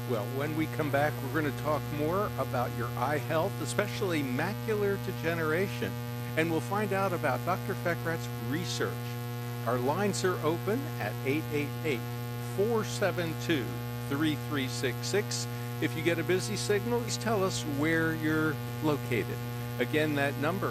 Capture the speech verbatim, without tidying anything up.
Well, when we come back, we're going to talk more about your eye health, especially macular degeneration, and we'll find out about Doctor Feckrat's research. Our lines are open at eight eight eight, four seven two, three three six six. If you get a busy signal, please tell us where you're located. Again, that number